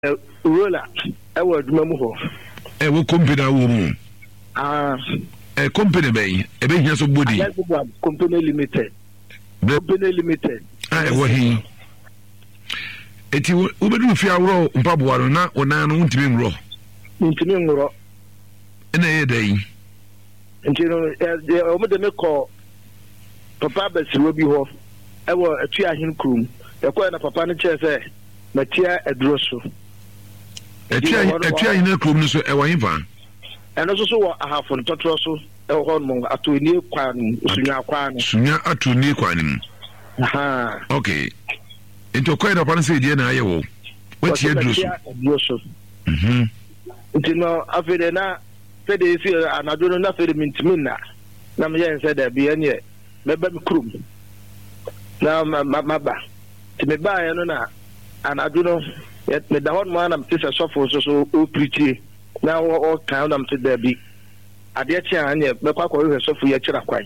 roller ewo adwuma mu ho wo company awo mu company bɛyi ebe hia so body company limited wo hi eti wo bedu fi awro mpaboa no na ona no ntimi nro ena ye dai ntino o me de me ko papa besiwo bi ho ewo atu ahin krum yakọ na papa no che se matia aduro so atu ahin krum no so ewo hinfa eno so wo ahafo no totoro so ewo ho no atoni kwan sunya kwan sunya atoni kwan aha okay into kwai da pan se die na aye wo wati aduro so ntino afede na fede fi anaduro na fede mintimina na me yen se da bi ene meba mi krum na maba ti me ba ya no na anaduro me da hon ma na me tse sofo so o preach na o kan na me tse da bi ade chi anye be kwa kwa sofo ya kira kwan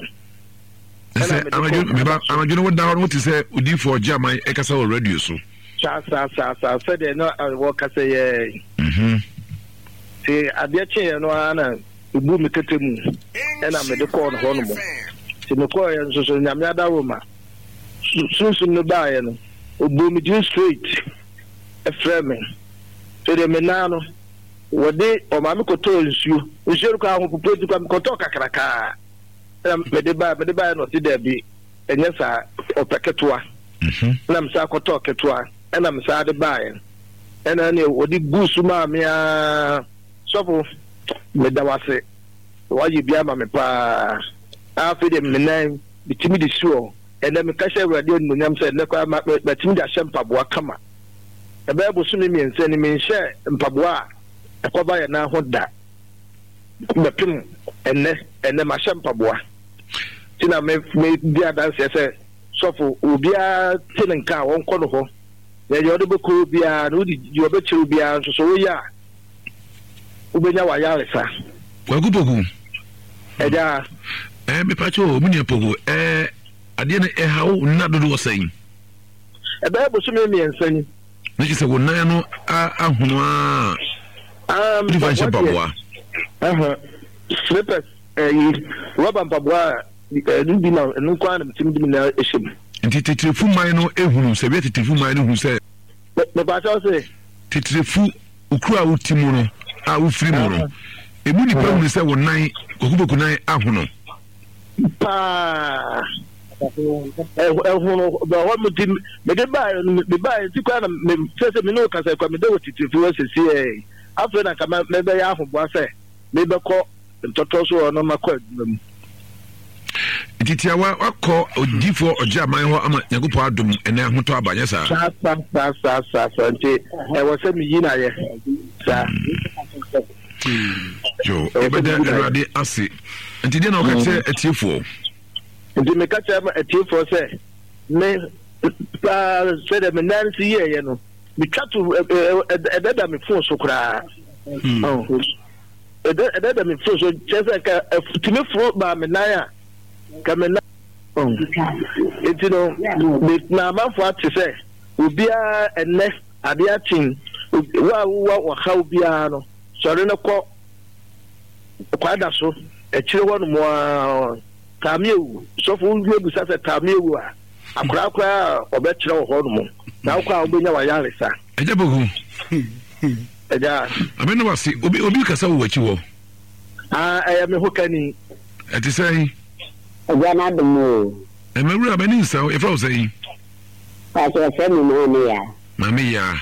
anaduro wo da hon wo ti se odi for jamai e kasa o radio so sa fede no wo kasa ye ti ade chi no ana ubu mi ketemu ena me de ko no ho no mo ti me ko ya so nyame adawo ma sunsun no ba ya no ubu mi just straight e frame so de me na no wo de o ma me ko to nsuo ko ahun pupu ko ko to kakraka me de ba no ti de bi enye sa opeketoa na me sa ko to ketoa ena me sa de ba ya ena ne wo di busu ma me a sofo me da wase waji bia ma me pa afi de menan bitimi de suo ene me ka hye radio no nyam se ne kwa ma bitimi da hye mpaboa kama e ba busu me miense ni me hye mpaboa e kwa ba ya na ho da mepim ene ma hye mpaboa tina me bia dance se sofo obia tinenka won kɔ no ho ya yodo be ko bia no di yo be chiru bia so wo ya ubenya wa ya resa wagupoku eja me pacho munia poku ade na hawo na dodo wosan ebe bosu me miensan na kise wo nan no ahunu bi fa she paboa slippers rubber paboa bi na no kwa na tim bi na ehim nti titrefu man no ehunu se bi titrefu man no hu se me pacho se titrefu ukura utimu no a ufiri mu no emu ni pa hu se wo nan kokuboku nan ahono pa ehunu ba wa mutim me de ba ti kwa na me se me no kasa kwa me de wotitifu wasesi afa na kama me be ya ahobo ase me be ko ntoto so no makọ adwuma titia wakọ odifo ojaman ho ama nyagopo adom ene ahoto abanye sa sa nti e wose mi yi na ye sa jo ebeda erade ase nti de na okache etiefo nti me kache etiefo se me pa se de me nansi ye no mi twatu ededa me fon so kura ededa me fon so chese ka timi fro ba me nan a kamena enti no na manfo ate se obia enne ade atin wa ha obia no sori ne ko kwada so ekire wonu mo kamiewu so fu nwie bu sa se kamiewu a akura obekire wo ho no mo na kwa obenya wa yaresa eja bogu eja ameno wasi obi kasa wo wachi wo me hokani ati sai Ojana dumo. Emewura bani nsa e fra osai. Pa so se mi mama ya. Mama ya.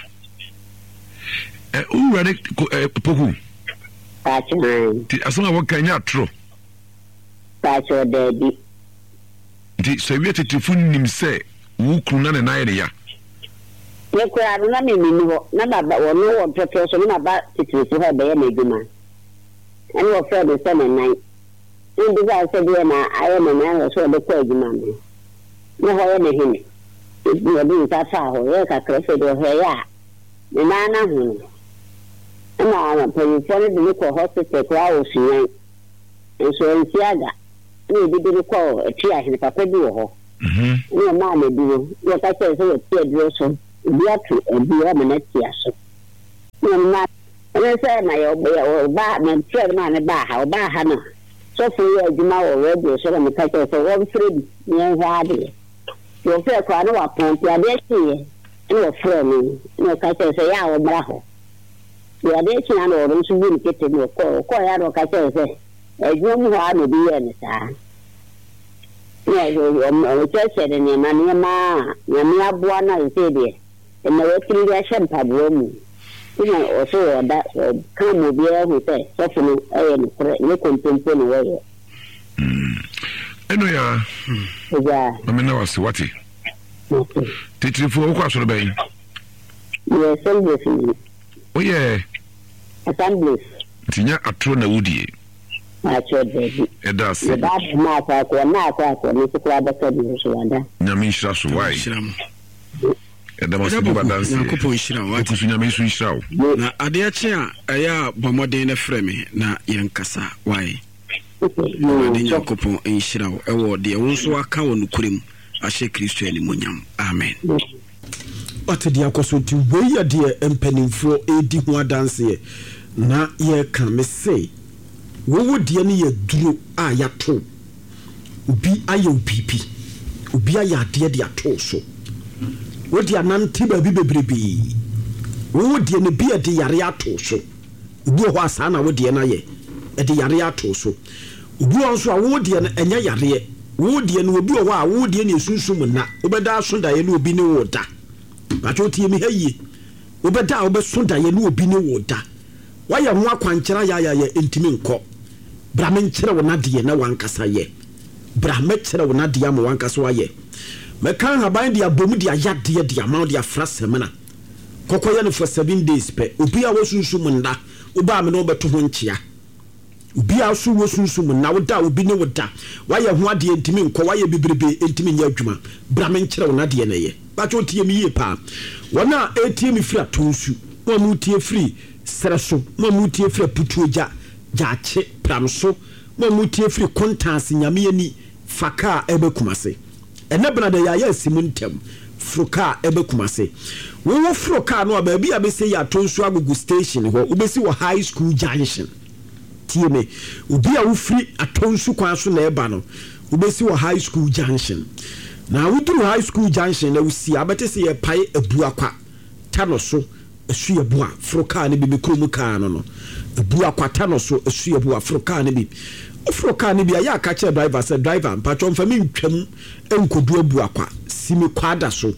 Uware poku. Pa so. Ti asoma wakanya atro. Pa so dedi. Ti so wi tetifu nim se wo kunu na na ya. Ye kwa na mi ni ho na baba wo no wo toto so na ba tetifu ho be ya na eduma. Ani wo fra de se na nine. Ndi ba se de na ayo na na so de kwa eduma me. Na ho ye hini. Ndi bi ta fa ho ye ka krese de ho ya. Ni na hu. Na police de ko hospital kwa o siyan. Enso nsiaga. Ni bi de ko eti ahiri papa bi wo ho. Ni ma na bi wo. Yo ka se so ti eduro so. Bi atu ebi o me na ti aso. na say na your ba na friend man ba ha no so for you adwuma wo radio so na ka say one friend ni ha de your friend kwa no apon ya de tie your friend ni ka say ya wo bra ho ya de chi na no so bu ni kete ni ko ya no ka say adwuma mu ha no bi ye ni sa yo just said ni ma aboa na say de na we tiri ya shampa bo mu ina also that come be able to say so no ni contempo no we eno ya na wasi wati titrifo ko asoro ben yes assembly assembly tinya atro na wudie acho baby edas ba ma ko ni ko abaka bi so wanda nyame nshira so wai na ade ache a eya bomoden na frame na yankasa why ade nyakopon enhyira wo ewo de wo nso aka wo nukurem ahye Kristo ani monyam amen otedi akoso ti we de empanimfo edi ho adanse na ye kan me say wo de ne ye duro a yato obi aye obibi obi aye ade de ato so wodi anante ba bi bebrebe wodi ne bi ade yare ato so obi ho asa na wodi na ye ade yare ato so obi onso a wodi ne enya yare wodi ne obi ho a wodi ne sunsum na obeda so da ye ne obi ne woda ba cho tie mi hayi obeda obeso da ye ne obi ne woda waye ho akwankyera ya entimi nko bra me nkyere wona de na wankasa ye bra me kyere wona de am wankasa waye mekan haban dia bomu dia yade dia ma dia frasemena kokoye ne for 7 days pe obi a wosunsum nda oba me no beto ho nkia obi a so wosunsum na woda obi ne woda waye ho ade entimi nko waye bibrebe entimi nya adwuma bra me nkyere wona de na ye ba cho tie mi ye pa wona ATM free atonsu mo mu tie free sreso mo mu tie free putuoja jaache pramso mo mu tie free contents nyame ani faka ebekumase enabna de ya simuntem fruka ebekumase wo fruka no ba bia be say ya tonsu agugu station ho ubesi wo high school junction tieme obi a wo free atonsu kwa so na eba no ubesi wo high school junction na wuduru high school junction na wusi abete se ye pai abu akwa tano so esu ye bua fruka ne bi krom ka no abu akwa tano so esu ye bua fruka ne bi ofroka ne bia ya ka che driver say driver mpacho mfami ntwam enkodu abu akwa simi kwada so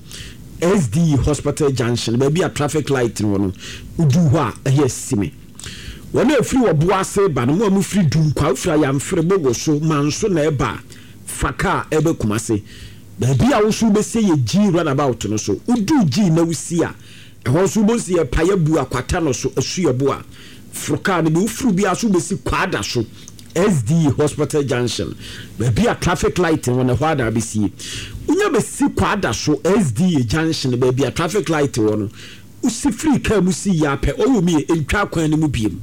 SD hospital junction ba bia traffic light no udu ho a simi wona free wo boase ba no mo free dum kwa ofra ya mfre bogo so manso na eba faka ebe kumase ba bia wo so be say ye G runabout no so udu G na wusi a ho so bo si e paye bu akwata no so asu ye bo a froka ne bi ufru bia so be si kwada so SD hospital junction be a traffic light when the wada be see unya be si kwada so SD junction be a traffic light wono usi free car musi ya pe o mi entwa kwan ne mu biem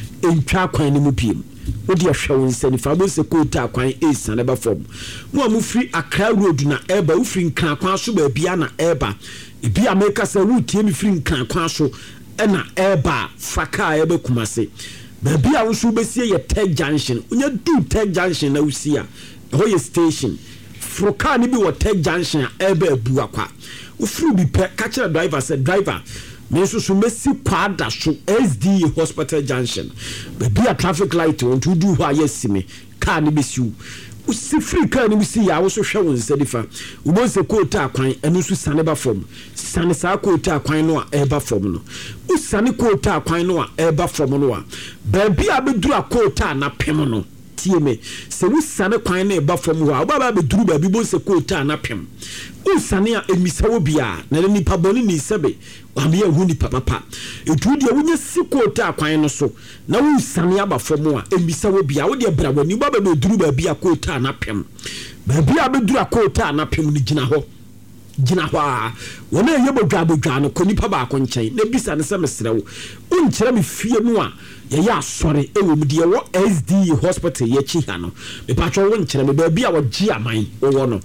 odi ahwe nsani fa bo se kota kwan esa na ba fom mo amu free Accra road na eba u free nkran kwan so ba bia na eba ebi ameka se route emi free nkran kwan so na eba faka eba kumase baby a wusu besie ye Tech Junction unya du Tech Junction na wusia ho ye station froka ni bi wo Tech Junction ebe abu akwa ufuru bi pe ka kire driver say driver me so mesi kwada so SD hospital junction baby a traffic light won to do ho ayesime car ni besiu usi free car ni bisi ya wo so hwe won sedifa ubo se kota akwan enu so sane ba fom sane sa kota akwan no a eba fom no usane kota akwan no a eba fom no a baby a beduru akota na pem no tieme se usane kwan na eba fom ho a baba beduru baby bo se kota na pem usane a emisa wo bia na nipa boni ni sebe wamia hu ni papa etu dia wonya sikota akwan no so na usane aba fom a emisa wo bia wo dia bra wani baba beduru baby akota na pem baby a beduru akota na pem ni gina ho a wona ye bodwa no ko nipa ba ko nkyɛn na bisa ne sɛ mesrewo unkyerɛ me fie no a ye ya asɔre ewo mu de wo SD hospital ye chi ha no me pa twa wo nkyerɛ me baby a wo gi aman wo no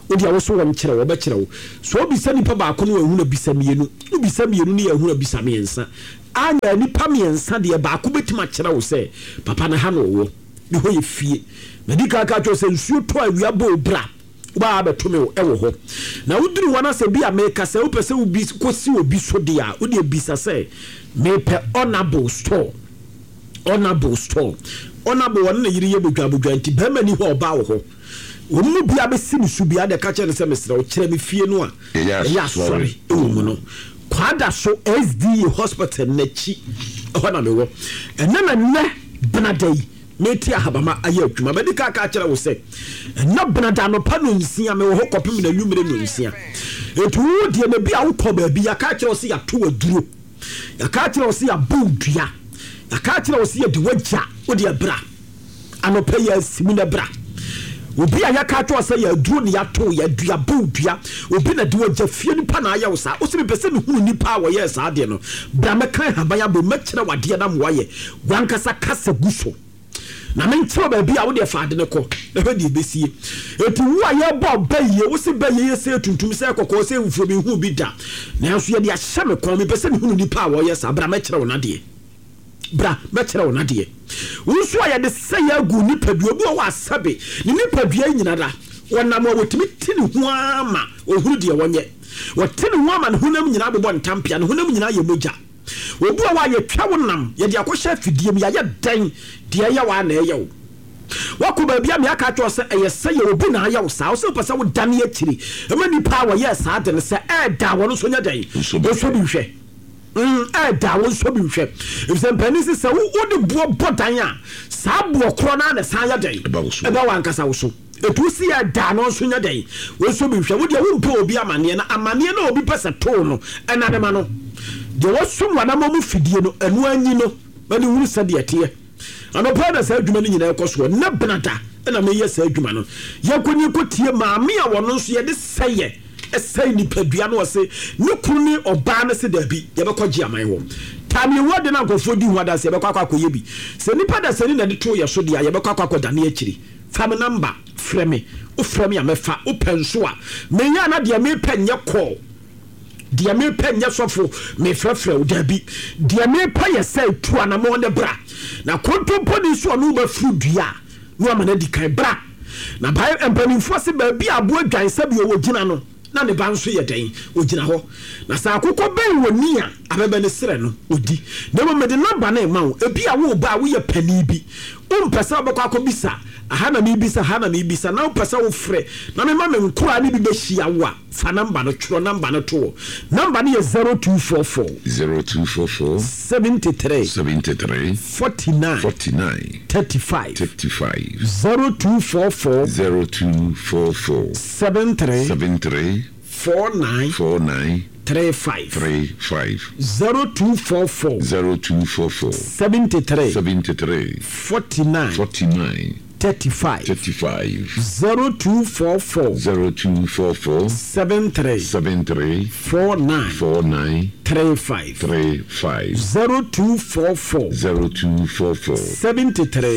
wodi a wo so won kyerɛ wo be kyerɛ wo so obisa nipa baako no ehunu bisa mienu obisa mienu ne ehunu bisa miensa anya nipa miensa de baako betima kyerɛ wo sɛ papa na ha no wo ne ho ye fie medika ka twa sɛ nsuo to awia bo bra ba betome ewo ho na wuduru wana se bia meka se wopese ubi kosi obi so dia wo de bisa se mepe honorable store honorable wona yiri ye bodwa nti ba mani ho oba wo ho omu bia be sini su bia de ka kire se mesra wo kire me fie no a ya sorry ewo mu no kwada so SDA hospital na chi ho na mewo enana ne benadai meti ahabama aye adwuma bedi ka kire wo se na benada no pa no nsia me wo ho kopem na nwumere no nsia etu wo de na bia wo to ba bia ya ka kire wo se ya to aduro ya ka kire wo se ya bundua ya ka kire wo se ya de wagya wo de bra anopa ya simina bra obi aya ka to say ya duro ne ya to ya dua bundua obi na de wagya fie nipa na aya wo sa o se be pese ne hunu nipa wo ye sa de no bra me kan habaya bo me kire wade na mo waye wankasa kasa guso na men tro ba bia wo de faade ne ko na hwede besie etu wo aye bo baye wo se baye se tuntum se kokko se mfuro bi hu bi da na so ye de ahye me kon me pese ne hunu nipa wo ye sa bra me kire wo na de bra me kire wo na de wo so aye de se ya gu nipa bi obi wo asabe ni nipa bi anyina da wonam wo timi tini hu ama ohuru de wonye wo tini hu ama ne hunam nyina bobɔ ntampia ne hunam nyina ye moja obi wa ye twa wonam ye de akɔhye fidiem ya ye dan de ya wa na ye wo wako ba bia me aka twa se eye se ye obi na ya wo sa wo se pese wo dan ye kiri ema nipa wa ye sa de ne se da wo no so nya dan so bi hwɛ da wo so bi hwɛ if se penisi se wo de bo bodan a sa bo kro na na sa ya dan e ba wa nkasa wo so etu si ya da no so nya dan wo so bi hwɛ wo de wo mpo obi amane na obi pese to no ɛna de ma no de wo so wana mo fidie no enu anyi no ba ne wuru sa de ate anopa da sa adwuma no nyina ekoso na benada na me yesa adwuma no yakoni kotie maame a wono so ye de seye esai ni padua no se ne kunu ni oba na se dabi ye be koje aman wo tami wode na nkofo di hu da se be kwakoye bi se nipa da se ni na de to ye so de ye be kwakoda na akiri fam number frame o frame ya mefa o penso a me nya na de me penye call dia me penye sofo me frefre o dabi dia me pa ye sai tu anamo ne bra na kontompo ni so no ba frudua no amana di kan bra na bai empanimfo se ba bi abo adwan sabi o gina no na ne ba nso ye dan o gina ho na sa akokɔ ben woni a abeba ne sere no odi na mo mede number na ma wo ebi a wo ba wo ye pani bi o mpesa obakɔ akobisa ahana mi bisa na upasa wo frɛ na me ma me nkura ni bi be hia wo a fa number no tworo number no to number no ye 0244 73 49 35 0244 73 49 35 0244 73 49 35 0244 73 49 35 0244 73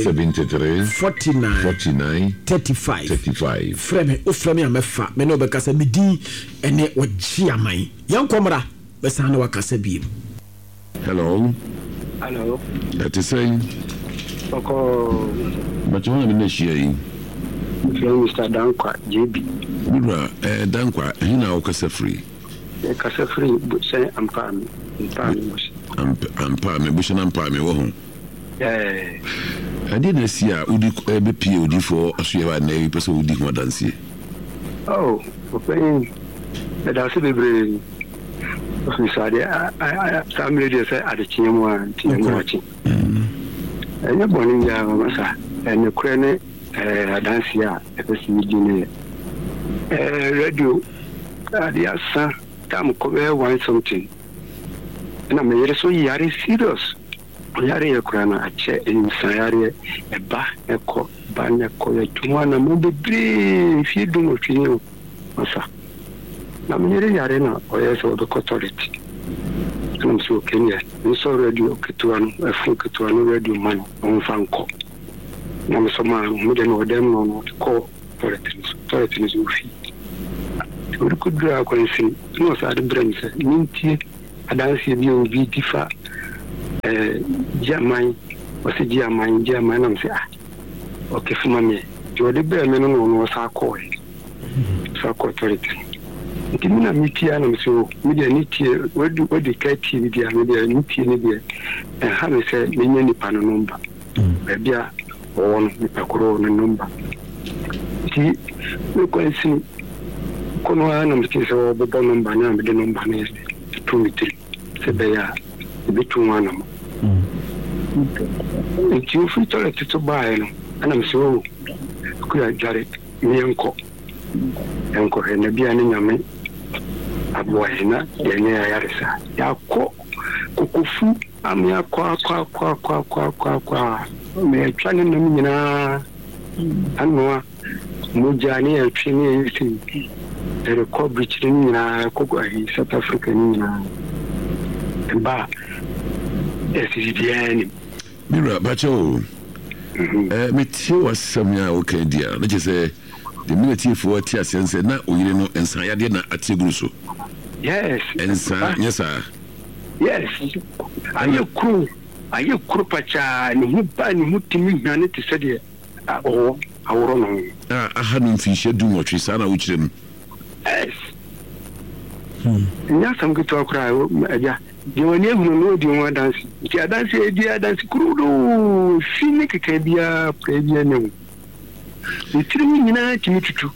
49 35 frame o frame amefa me no be kasa medi ene oji aman yankomra be san na wakasa bi. Hello that is saying Oko but you want to be here Mr. Dankwa JB Bura Dankwa hina okasa free but say ampa me bushana ampa me wo ho I didn't see a udi be POD for Australia na e person udi ho dance okay that's the brain I family dey say adechemu anti ene boni ya masa ene krene dance ya epesi dine radio adia sa tam ko be one something na me yere so yare serious yare ya krana ache insayare eba eko ba ne ko ya tuma na mo bebre fi du mo twinyo masa na me yare na oyeso do authority I'm so Kenya. We saw radio Ketuan, a full Ketuan radio man on Fanco. I'm so man, we don't know them on call authorities with feet. ori ko dura akwansi no sa de brem se mintie adanse bi obi difa jaman wasi jaman nam se okay fuma me jode be me no sa ko authority ndimina mitia na mso media nitie wadi kai tv dia media nitie ne dia ha me se menye nipa no number bia won nipa koro no number ti ko ensi kono ana mti so bobo number na me de number ne to miti se be ya bitu wana mo nti o fi tole to buy no ana mso ko ya jare mienko ene bia ne nyame aboyena yenye yarisa yako kukufu am yakwa kwa me twane no nyina anwa mujani atwini yisi record bridge nyina koko ahi South Africa nyina ba SCDN mira bacho metie wasamya okadia na je the military for tia sense na oyire no ensan yade na ateguru so yes ensan yes sir yes aye kru pacha ni hiba ni mutimi na ne tisede aworo no hanu fi shedu motwe sana uchire no yes nya sam gitu akra aja de woni ehunu no di won dance ti dance kru do fini keke bia prebia ne itiri nyina timi tutu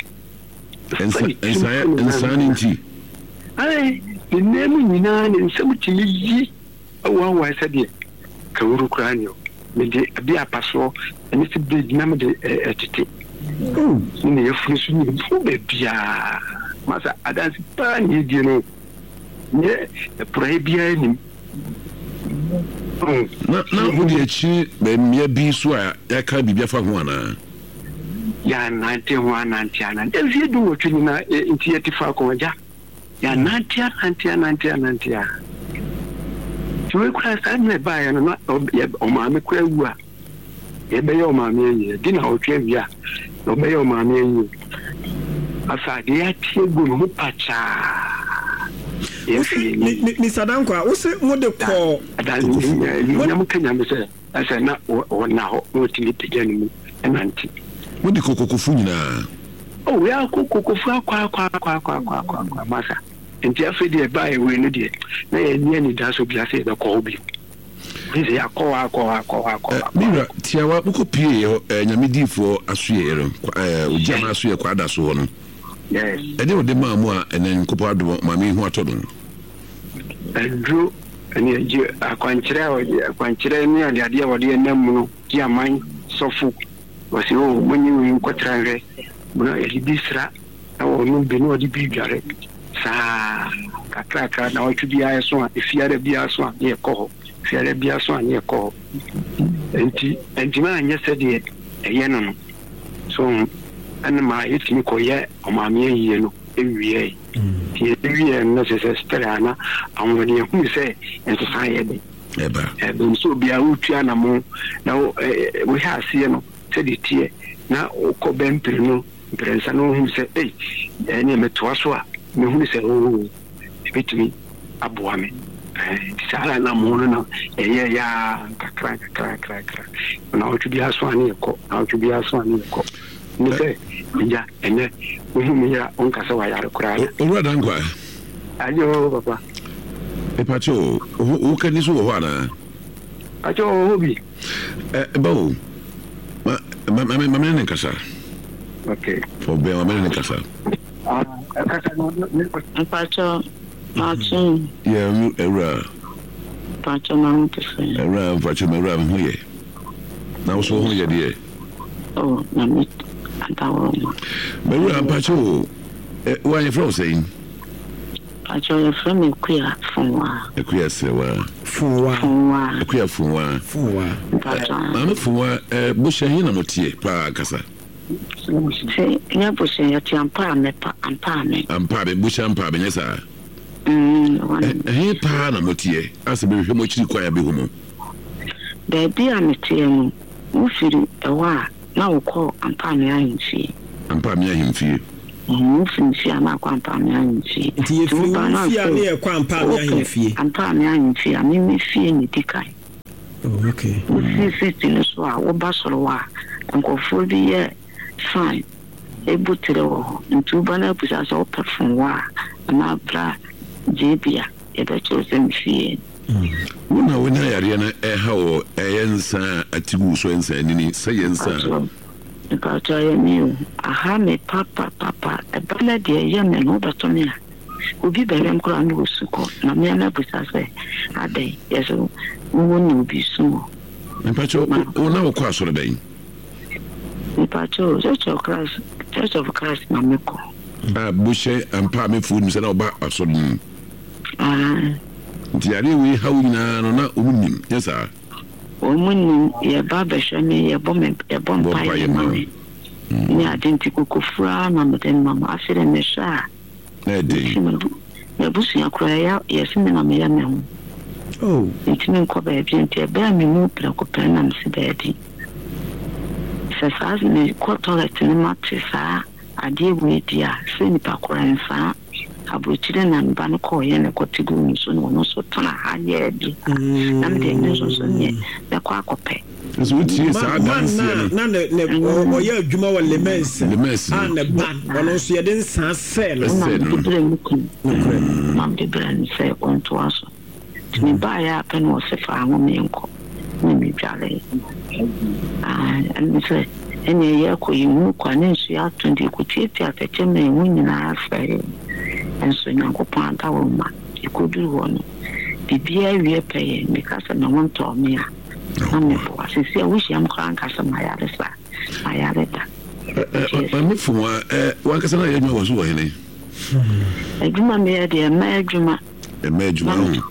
ensan nti ai nemu nyina ne nsemu timi yi wa sade ka wuru kranio me de bia paso ene se de dinam de etete ni yefunu su ni fu be bia masa adansi pa ni die no ne prohibia ni na hodi achi be mia bi so a ya ka bibia fa ho ana ya 91 ana nzi du wotuni na inti yetifa ko ja ya 90 tuwe kwa sana ba ya no o ma me kwa wu a ye be yo ma me ye di na o twa wi a o be yo ma me ye asa de ya tie gu no pacha ni sadankwa wo se mo de ko nyam kanya me se asa na o na ho o tini pejani mu enanti mo de kokofu nyina ya kokofu akwa masa nti afedi e ba e we no de na ye ni da so bia se be ko obi bizi akwa mira tiawa buko pie nyamedifo asuye ero ujama asuye kwa da so no yes ede o de mamu a enen kopo ado mami hu atodo no andro ani je akwankyere ni ade wode enam no ki aman sofu wasi o monyi wi nkotranre buna elibisra na wonu be no di bidware sa kakra na otu bia eso a efiare bia so a ye ko fiare bia so a ye ko enti ma anya sede eye no so ana ma yetimi ko ye o ma me ye no ewie ti ewie no se stera na amwoni hu se ento sa ye be eba so bia utua na mo na we ha se no sede tie na ko bempiri no prensa no hu se ene metoa so a me hu se bitimi aboa me sala na mo no ya kakra na otu bia so ani ko ni se ya ene hu me ya onka se wa yare kura owura dankwa ayo papa pacho o kani so ho ana pacho hobi bawo ma ne kasa okay for be ma ne kasa kasa no pacho Martin yeah era pacho na mtese era pacho me era hu ye na so hu ye de oh na me atawo me era pacho why you from saying pacho you from Ekuya Funwa Ekuya sewa Funwa pacho na Funwa bushe na motie pa kasa se nya bushe ya ti ampa me bushe ampa be nyesa pa na motie asebe hwe mo chiri kwa ya be homo da bia metie mu ufiri ewa na ukọ ampa me ahimfie Mfinfie na kwampa me anfie. Nti efiri fie na kwampa me ahemfie. Ampa me anfie, a me fie ni dikai. Oh, okay. Sisi no so a wo ba soro wa. Nkofo bi ye fine. Ebutere wo. Ntu ba na pusa so perfume wa. Na bra jebia. E be chose mfie. Wona yare na ha wo yensa atigu so yensa nini say yensa. Because I knew I had me papa, a ballad dear young and over to me. Would be very grand with Suko, no mere say, a day, yes, will be soon. And Pacho, no cross or a day. Pacho, Church of Christ, Mamiko. Bushe and Palmy food and about a sudden. Diary, we how we not women, yes, sir. Woman, your barber shame, your bomb by your money. I didn't take a frown on the mamma. I said, in the shah. Your bushing a cry out, yes, and I'm a young. Oh, it's me, Cobbett, and bear me no preoccupation and severity. Says, as me, quite all at the mattress, I dear with dear, send Pacora and Sa. Abuchire na mbanko ye ne kotigu nso no so tona ha ye bi na me de nso so ne na kwa kope so wuti sa dance na o ye adwuma wa lemens and the ban ono so ye den san sel mam de brand say on to aso me ba ya pen o se fa ho me nko me dwale and me say ene ye ko yimu kwa ne nso ya tunde ko tieti afeche me hu nyina afa and so Yankopon Tawma, you could do one. The beer we pay because I don't want to me. I'm a wish I'm crank as my other side. My other. I'm for one because I was winning. I do my dear Majuma. A Majuma.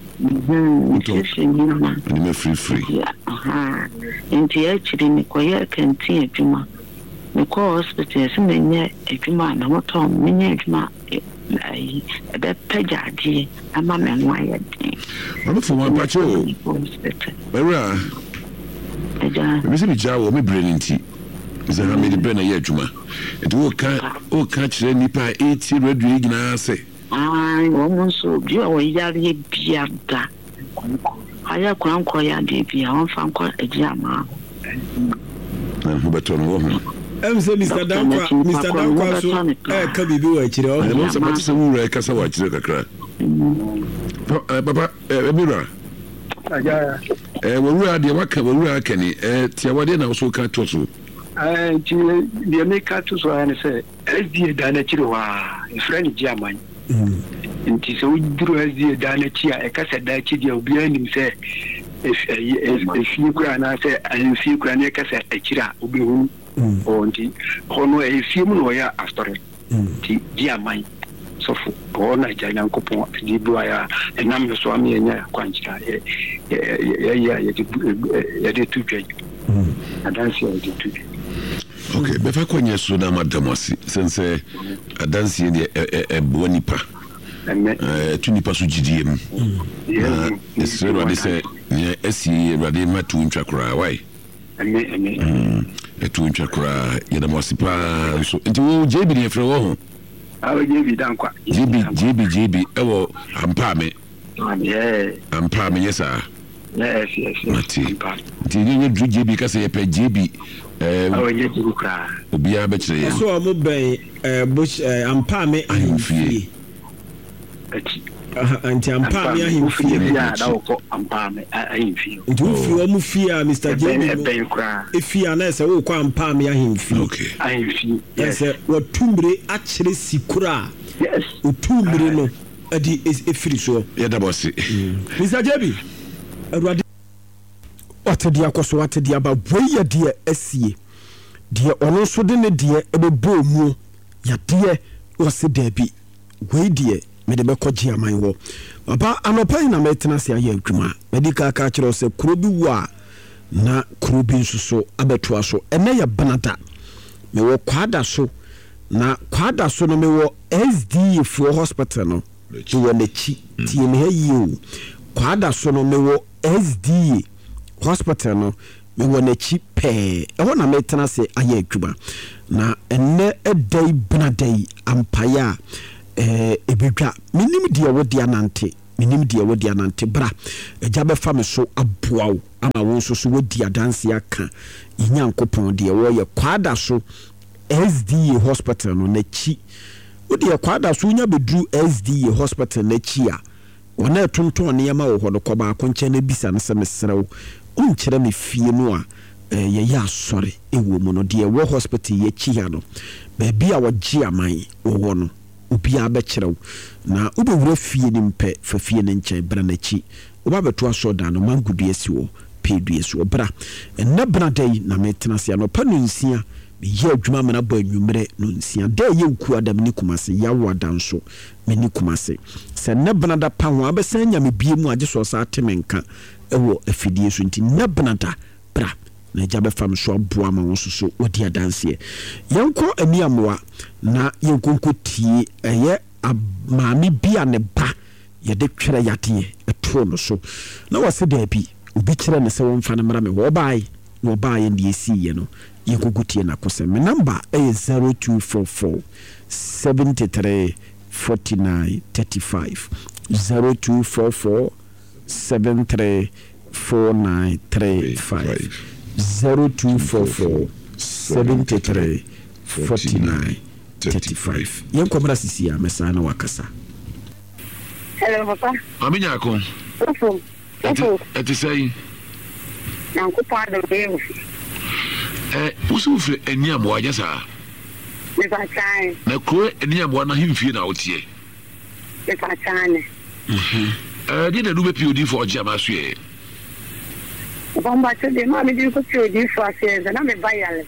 And you're free. And the actually, Nicoya can see a Juma. Because hospitals and yet a Juma, and what on many Juma. A Pejadi, a mamma and wired. I'm for one patrol. Vera, Mr. Jaw, me brilliant. Is that I made a banner yet, Juma? It will catch any pie 80 red rig now say. I almost so you are yari piata. I have crown choir, dear, on Franco, a jama. I'm better woman. Mr. Dankwa so ka bibi wa chire o no so pati se wura ka sa wa chire kakra papa Emira aja wura de waka wura ka ni tia wade na so ka to so ti de me ka to so ana se SDA da na chire wa friend German nti so duro SDA da na chi a ka sa da chi de obi anim se if you kura na se anfi kura ne ka sa achira obi hu onti hono e fimu no ya astore ti diamai sofu bona jana nkopon di bua ya enam so am yenya kwanchira ya de tutwe adansi ya de tutwe okay befa kwenye so na madamasi sense adansi ye bonipa tu nipa so gidiem esero de se esi rade matu ntwakra why etu ntwakra yeda mosipa so nti wo JB ne frɛ wo ho awo JB dankwa JB ewo ampame ampame yesa yes mati nti nye dru JB ka se ye JB awo JB kra obi a be kire so amo ben bush ampame ahimfie anti ampame ahimfie ya da wo ampame ahimfie nti ufi omu fie a Mr. JB efie na se wo kwa ampame ahimfie okay ahimfie yes wo tumbre akire sikura yes utumbre no adi efiri so ya da boss Mr. JB awurade watedi akoso watedi aba boye de asie de ono so de ne de ebebo mu ya de wo se dabi we de me de bekoji aman wo baba anopai na metena se aye adwuma medical ka kire se kuro bi wa na kuro bi nsuso abeto aso ene ya banada me wo kwada so na kwada so no me wo SDA for hospital no wo na chi tie me hayi o kwada so no me wo SDA hospital no me wɔ n'akyi pɛɛ ɛhɔ na metena sɛ ayɛ adwuma na ɛnɛ ɛdai benadai ampaeɛ a ɛbɛdwa menim deɛ wode anante bra agya bɛfa me so aboa wo ama wo nso so wodi adanse aka Nyankopɔn deɛ wɔyɛ kwada so SDA hospital no n'akyi wode kwada so nya beduru SDA hospital n'akyi a wɔna ɛtontɔn nneɛma wɔ hɔ no kɔba akonkyɛ na bisa no sɛ mesrɛw wonkyerɛ me fie no a yɛyɛ asɔre ɛwɔ mu no deɛ wɔ hospital yɛkyi ha no baabi a wɔgye aman wɔwɔ no obiara bɛkyerɛw na wobɛwura fie no mpɛ fa fie no nkyɛn bra n'akyi wobɛbɛto asɔ da no mangudua si wɔ pedua si wɔ bra ɛnɛ benada yi na metena se anɔpa no nsia meyɛ adwuma mana bɔ anwummerɛ no nsia da yɛ nku adam ne kumase yawo adanso meni kumase sɛ nɛ benada pa ho abɛsan nya me bie mu agye so sa ateme nka ɛwɔ afidie so nti nɛ benada bra na agya bɛfa me so aboa ma wo so wodi adanseɛ yɛnkɔ aniamoa na yɛnkonko tie ɛyɛ maame bi a ne ba yɛde twerɛ yadeɛ ɛtoo no so na wɔse daabi obi kyerɛ ne sɛ wɔmfa no mmara me wɔbaeɛ na wɔbaeɛ ne yɛsiiɛ no yɛnkonko tie nakosɛ me number ɛyɛ 0244 73 49 35 0244 73 49 35 0244 73 49 35 Yankomra sisi a mesa na wakasa. Hello papa. Mami nyako. Ofu. Eti say. Nanko pa do dem. Usu fre eniam wa jasa. Me ba chan. Na kro eniam wa na himfie na otie. Me ba chan. Di na dube POD for jama so e. Bomba se de ma me di ko POD for ase na me ba yale.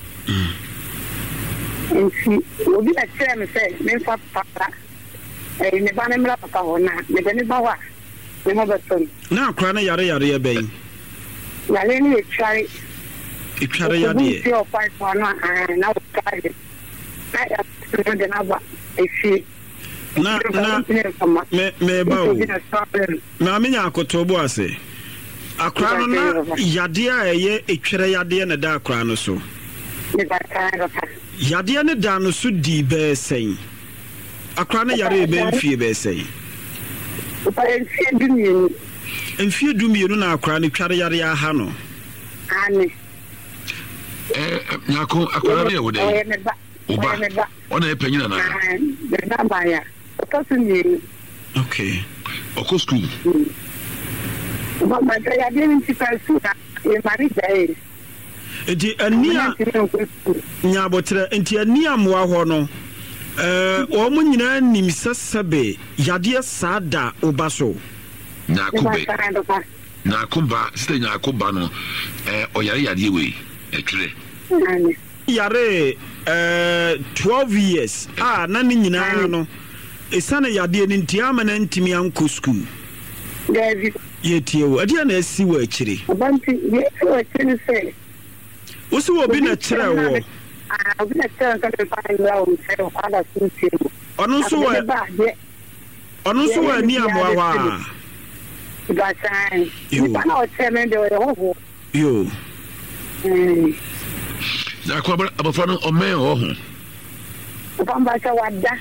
Nti obi na kyerɛ me sɛ memfa papa ne ba ne mmra papa hɔ na mede ne ba hɔ a me ho bɛtɔ na akora no yare ɛbɛn yare ne yɛtware yadeɛ na wotware na yɛno de no aba ɛfie na meba o maame nya akoto bo ase akora no na yadeɛ a ɛyɛ ɛtware yadeɛ na da akora no so yadeɛ ne da no so di bɛɛsɛn akora ne yare bɛmfie bɛɛsɛn mfie dumienu na akora ne tware yare aha no nyako akora ne yɛwo dɛ oba ɔna ɛpanyina na okay ɔkɔ school enti ania nyabotre enti ania moa ho no omo nyina nim sesebe yadeɛ saada oba so nyakoba sita nyakoba no oyare yadeɛ we etwere yare 12 years na ne nyina no esane yadeɛ ne ntiama na ntimi anko school David yetiewo adia na asi wa akire obanti yeso akire se Usu obi na kyerɛ wo. Obi na kyerɛ nka me pa ngra wo kyerɛ wo kwada suntie. Ɔno nso wa ni amoa wa. Ba san. Ni pa na o kyerɛ me de o ho. Yo. Na kwa abafra no o men ho ho. Bamba cha wada.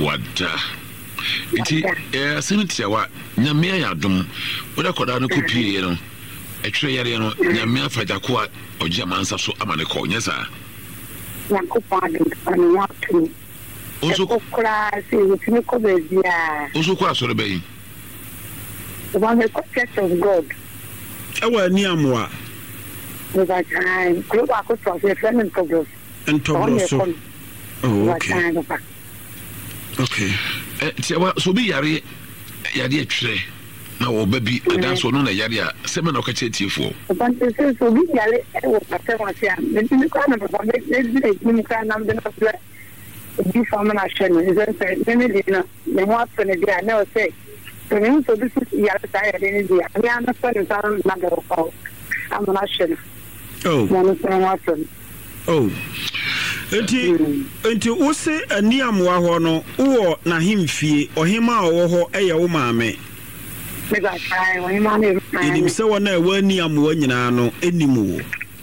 Iti asinitia wa nyame ya dum. Oda koda no kopie no. Etwere yare no nyame afaja ko a ogia mansa so amane ko nyesa yakopade ani watu oso kokra se wutimi ko bezia oso ko asore bayi one the church of God ewa ni amwa we got time ko ba ko to se friend and so oh okay so bi yare etwere na wo baby adanso no na yare a sema na okache tiefo obanse so bi yare wo pata wa sia me ko na ba me ka na me na pla bi fama na shene is me de na me ho apene dia na o say so me so bi yare ta yare ni dia me ana so ni san na do ko am na shene mo so na oh enti wo se ani amwa ho no wo na himfie ohima wo ho eye wo maame me ga try when man inim se wona e wani amoa nyina no enimu wo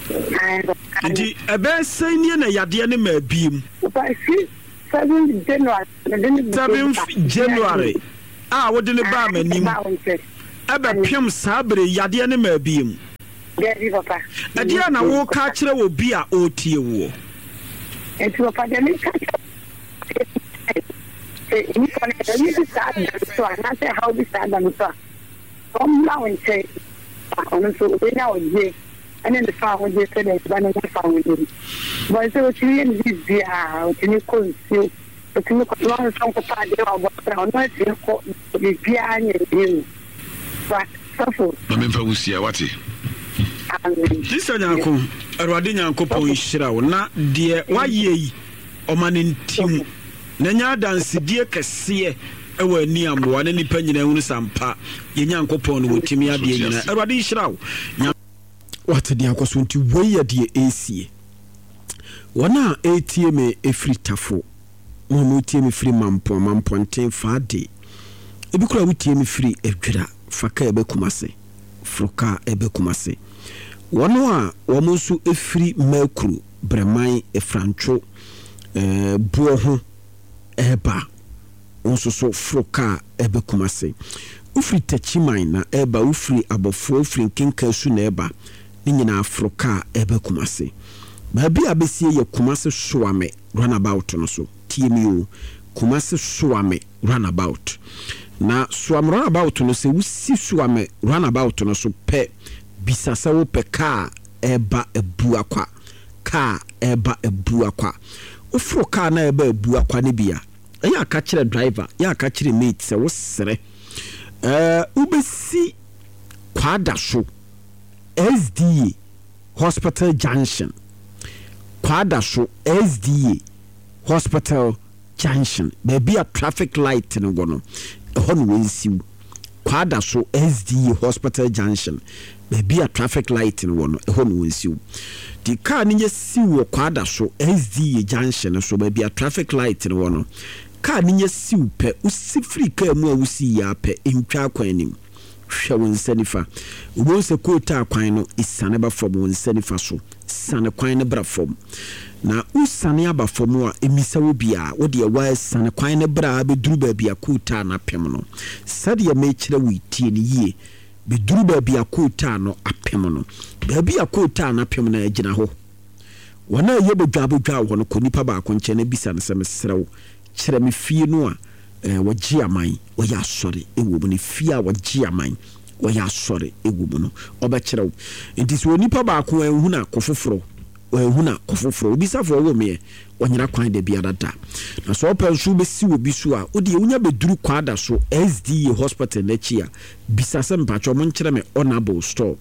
Nti ebe sɛ nie na yadeɛ ne ma biem 7 January wode ne ba manim ebe pem saa bere yadeɛ ne ma biem ɛdeɛ na wo ka kyerɛ wo bi a otie wo enti papa de me ka ni ko ne ni sa so na se how this ada no so now and say on so we now we and then the far when they said that one of far with him but so to you this dia to ni ko so to ni ko long so ko pa de wa no no ko bia nya but so mame fa wusia wate Sisa nyako Awurade Nyankopɔn hyira wo na de waye yi ɔmane ntim na nya dansedie kɛseɛ ɛwɔ ani amboa na nipa nyina hunu sampa ye Nyankopɔn no wotimi ade nyina Awurade hyira wo wate de akoso nti woyɛ de esie wona ATM efiri tafo mo ATM efiri mamponten faade ebi kura wotie me firi adwira faka ebe kumase froka ebe kumase wono a womo nso efiri makru breman efrancho buo ho eba nso so froka ebe kumase ufiri tachiman na eba ufiri abofo ufiri nkenka su na eba ni nyina froka ebe kumase baabi abesie ye kumase soame runabout no so TMU kumase soame runabout na soame runabout no se wusi soame runabout no so pe bisasa wo pe ka eba ebuakwa ka eba ebuakwa ofro ka na eba ebuakwa ne bia ya aka kire driver ya aka kire mate se wo sere ubesi kwada so SDA Hospital Junction kwada so SDA Hospital Junction baby a traffic light no go no ehon wensiw kwada so SDA Hospital Junction baby a traffic light no no ehon wensiw di car ni siw kwada so SDA Junction so baby a traffic light no no car ni siw pe usifri ka mu a usi ya pe ntwa kwanim hwe won sanifa wo se kota kwan no isane ba fom won sanifa so sane kwan ne bra fom na usane aba fom a emisa wo bia wo de wa sane kwan ne bra be duru ba bia kota na pem no sade ya me kire wo tie ne yie be duru ba bia kota no apem no ba bia kota na pem na agina ho wona ye be dwabodwa wo no ko nipa ba ko nche na bisa ne se mesrew kire me fie no a wagye aman wɔyɛ asɔre ewu mu ne fia wagye aman wɔyɛ asɔre ewu mu no ɔbɛkyerɛw nti so nipa baako ehuna kofoforo obisafo wo me onyira kwan de bia dada na so opensu besi obi so a odi ewunya beduru kwada so SDA hospital na chia bisase mpacho mo nkyere me honorable store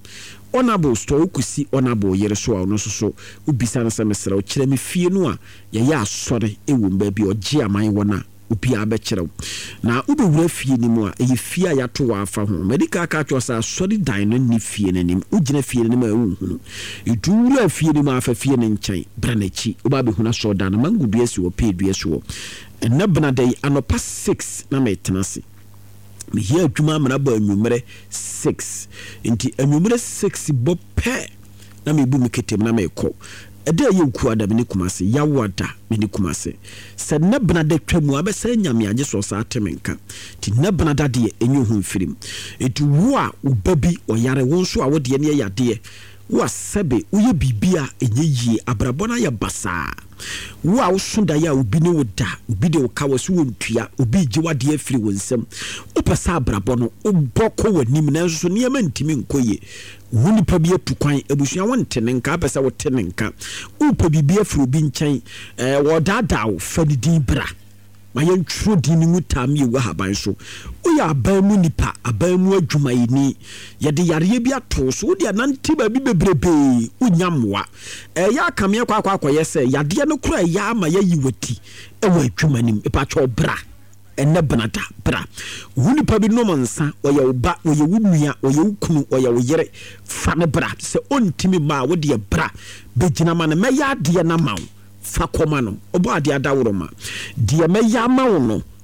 ukusi honorable yere so a no so ubisa na se mesra o kyere me fie no a ye ya asɔre ewu mba bi ogye aman wona obi abekyerɛw na ubewura fie ni mu a eye fie a yato wa afa ho medical ka twa sa sori dan no ni fie nanim ugina fie nanim a ehunu idura fie ni mu afa fie ne nkyɛn branachi oba behuna so dan mangu bi esi wo pe dua so na benadai anopa 6 na metenase me hia adwuma amana ba anwumere 6 nti anwumere 6 bo pe na me bu me ketem na me kɔ ede ye nku ada me ni kumase ya wada me ni kumase se na benada twamu abesa nyame age so sa atemenka ti na benada de enyu hu mfirim etu wo a ubabi oyare won so a wo de ne yade wo sebe wo ye bibia enye yie abrabona ya basa wo a wo sunda ya obi ne wo da obi de wo ka wo so wontua obi gye wade afiri wonsam wo pesa abrabono wo boko wanim na so ne ma ntimi nkoye woni pa bi atu kwan abusua wonte ne nka pesa wo te ne nka wo pa bibia afiri obi nkyɛn wo dada wo fani din bra ma yɛntro din mu tam ye wo haban so wo ya aban mu nipa aban mu adwumayini yɛde yare bi ato so wo de anante ba bi bebrebe wo nyamwa ya kamea kwakwakoyɛ sɛ yade no kura ya ama yayi wati ɛwɔ adwumanim epatwa bra enne benada bra wuni pa bi no mansa oye oba oye wunua oye ukunu oye oyere fa ne bra se ontimi ma wo de bra begina ma ne meya de na mawo fa koma no obo ade adaworo ma de meya ma wo no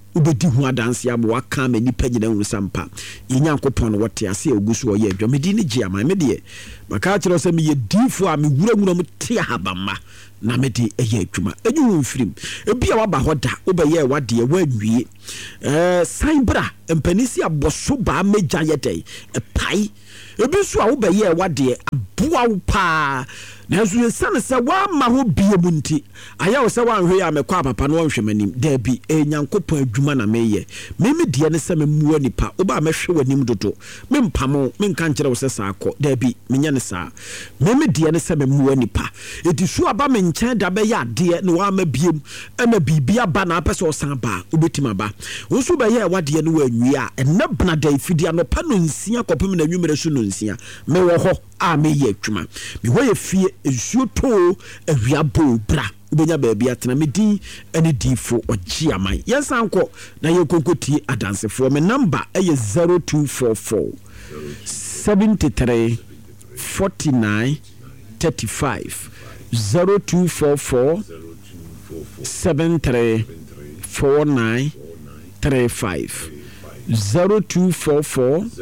wobɛdi ho adanse aba waka ma nipa nyina hu sampa Nyankopɔn no wɔte ase ogu so ɔyɛ adwa medi ne gye ama me deɛ maka kyerɛ sɛ meyɛ difo a mewurawura mu te ahabamma na mede ɛyɛ adwuma ɛnyu ho mfirim ebi a waba hɔ da wobɛyɛ wadeɛ wanwie san bra mpanisi abɔso baa megya yɛ dɛn ɛpai ebi nso a wobɛyɛ wadeɛ aboa wo paa nanso yɛsane sɛ woama ho bie mu nti ayɛ wo sɛ woanhwɛ a mɛkɔ apapa no wɔnhwɛ m'anim daabi Nyankopɔn adwuma na meyɛ meme deɛ ne sɛ memua nipa wobaa mɛhwɛ w'anim dodo mempamo menka nkyerɛ wo sɛ saa kɔ daabi menyɛ ne saa meme deɛ ne sɛ memua nipa ɛti so aba me nkyɛn da bɛyɛ adeɛ na woama biem ɛna biribi aba na apɛ sɛ ɔsan ba wobɛtim aba wo nso bɛyɛ wadeɛ no wanwie a ɛnɛ bena da ifidi anɔpa no nsia kɔpem na anwummerɛ so no nsia mewɔ hɔ a meyɛ adwuma mewɔ yɛ fie nsuo too awia bɔ bra wobɛnya baabi atena medin ne difo ɔgye aman yɛnsan kɔ na yɛnkɔnkɔtie adansefoɔ me number ɛyɛ 0244 73 49 35 0244 73 49 35 0244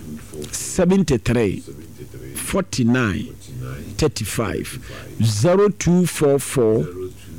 73 49 35 0244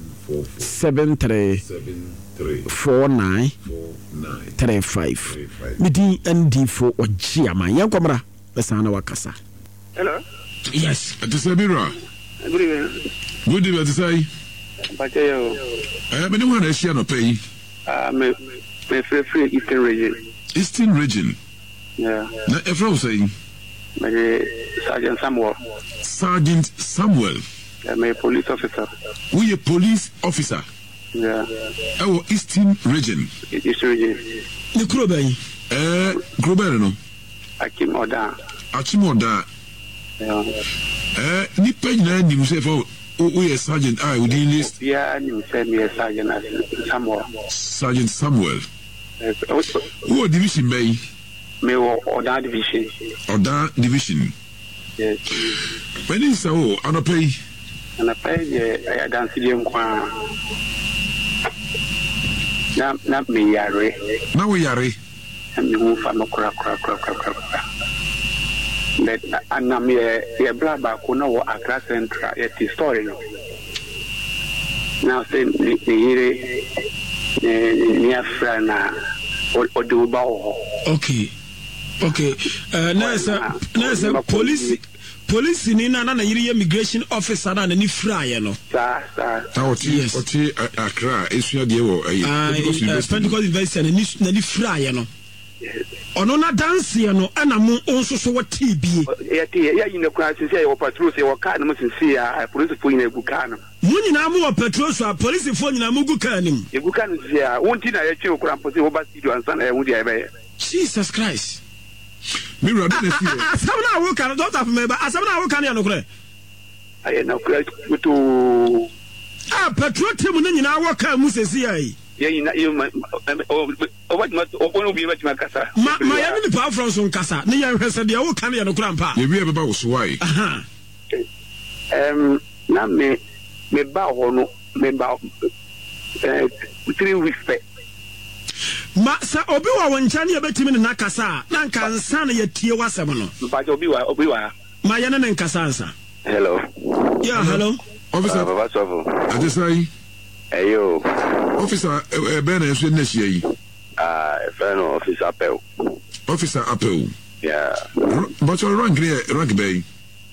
73 49 35 midi ndifo ɔgye ama yɛnkɔmmra bɛsan na wakasa. Hello. Yes. Atisabira. Good evening. Good evening, Atisai. Pachayo. Many one is here no pay. Me free Eastern region. Eastern region. Yeah. Na efra say. Me Sergeant Samuel. Sergeant Samuel. I'm a police officer. We a police officer. Yeah. Our Eastern region. Eastern region. Ni Krobey. Krobey no. Achimoda. Yeah. Ni panyina ni mse for we a sergeant I would list. Yeah, ni say me Sergeant Samuel. Sergeant Samuel. Who division bay? Me Oda division. Oda division. Yes. When is so anopay? Anopay I dance them kwa. Na me yare. Na we yare. Me move from kra. But I'm here blabber who know Accra Central at the story. Now say near Frana or do bow. Okay. Nurse, police in another immigration officer and any fryer no. Yes. Accra is your deal. Pentecost University and any fryer no. Ono na dance no ana mo onso so what TB ya you know class say o patrol say o car no say a police for in egu car no mo nyina mo o patrol so a police for nyina mo gu car nim egu car no say a wonti na ya che o kura mpo say o ba studio ansa na e hu dia be Jesus Christ me run na see asabna wo kan don't have me ba asabna wo kan ya no kure aye na kura to patrol team no nyina wo car mu sesi ai you what be much makasa ma ya ni pa from so nkasa ne ya hwese de wo kan ya no kura mpa ye wi be ba wo so wai na me ba ho no me ba 3 weeks pe ma sa obi wa woncha ne betimi ne nakasa na nka nsa na yatie wasem no mpa obi wa ma ya ne nkasa nsa. Hello. Yeah, hello. Officer Baba Sofu. Adesai. Ayo. Officer Ben enso na hia yi. Friend Officer Apel. Officer Apel. Yeah. But your rank bay.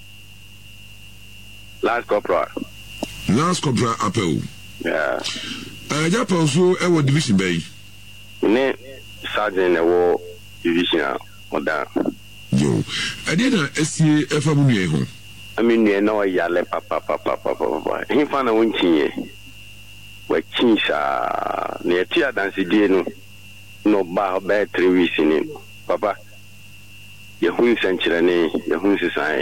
Last Corporal Apel. Yeah. Japan so e wo division bay. Ne Sergeant e wo division oda. Yo. Ade na esie efa mu nue ho. Ami nue na o yale papa. He fa na wonchie. Wa chinsa ne tia dance die no ba 3 weeks ni papa. Ye hu nsenkyere ne ye hu nsesan.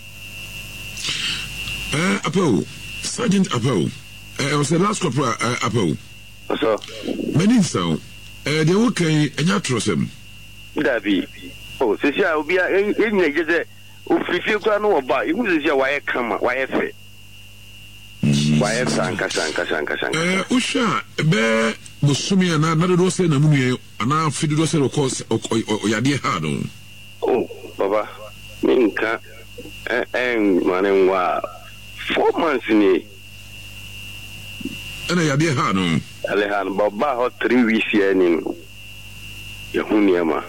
Apel. Sergeant Apel. Was the last corporal Apel. So many so they okay enya trosem Davi. Oh, sisia obi a enye je se ofifie kwa no oba ihu sisia wa ye kama wa ye fe. wayɛ sankasa wohwɛ a ɛbɛɛ bosome a na dodoɔ sɛ na mu nua anaa afe dodoɔ sɛ ɔyadeɛ ha no baba menka mane nwa 4 months ni ɛna yadeɛ ha no aleha no baba hɔ 3 weeks yɛ ni no yɛho nneɛma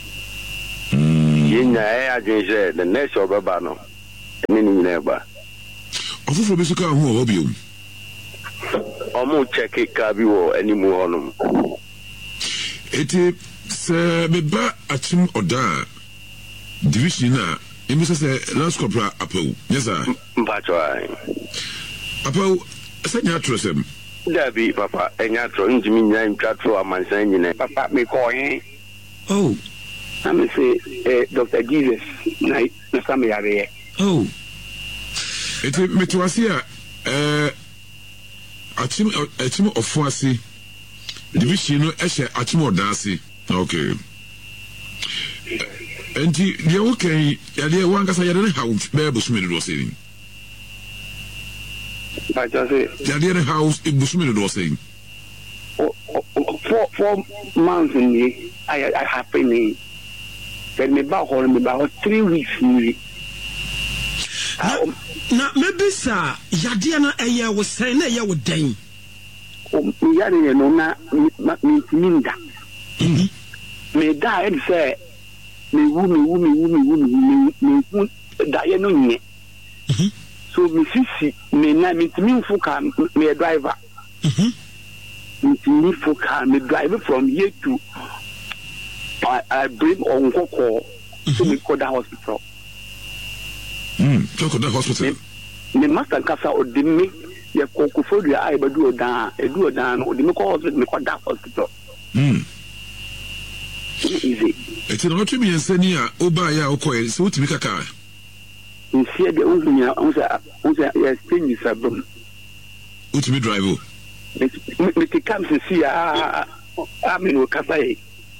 yɛnya adwene sɛ the next ɔbɛba no ɛne ne nyina ɛba ɔfoforɔ bi so ka ho wɔ hɔ biom ɔmo kyɛke ka bi wɔ animu hɔ nom ɛti sɛ meba akyem ɔda a division a ɛmi sɛ last corporal apawu nyɛ saa mpatwɔ apawu sɛ nyɛ atorɔ sɛm dabi papa ɛnyɛ atorɔ ntumi nyina ntwa torɔ amansan nyina papa mekɔɔhe na me sɛ Dr. Jesus na sa me yareɛ ɛti metewase a akyem ɔfo ase division no ɛhyɛ akyem ɔda ase okay enti deɛ wokan yadeɛ wankasa yɛde ne haw bɛɛ bosome dodoɔ sɛ yadeɛ ne haw bosome dodoɔ sɛ 4 months ni I happen ni but me ba 3 weeks ni na maybe sa yadeɛ no ɛyɛ wo sɛn na ɛyɛ wo dan me yadeɛ no na me minda me da ɛde sɛ me daeɛ no nyɛ so me sisi me na me timi mfu ka me driver me timi mfu ka me drive from here to I bring on Koko to me Koda hospital Koda hospital me master kasa odimi ye kokofodua ai badu odan edu odan no odimi ko hospital me Koda hospital easy eti no tumi ensani a oba ya okoye se utimi kaka nsia de unhunya unsa ya stage sabum utimi drive me ti kam se si a amino kasa e